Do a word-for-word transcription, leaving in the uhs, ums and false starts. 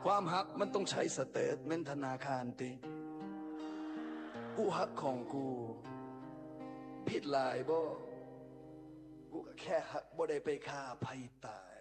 ความหักมันต้องใช้สเตทเมนต์ธนาคารติกูหักของกูผิดหลายบ่กูก็แค่หักบ่ได้ไปฆ่าไผตาย